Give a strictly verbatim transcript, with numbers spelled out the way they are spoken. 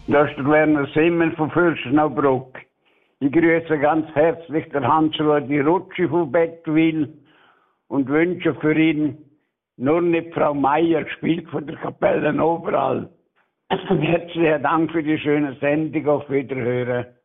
Das ist der Werner Simmen von Fürstenau-Bruck. Ich grüße ganz herzlich den Hans-Rudi Rutschi von Bettwil und wünsche für ihn nur nicht Frau Meier, gespielt von der Kapelle Oberall. Herzlichen Dank für die schöne Sendung. Auf Wiederhören.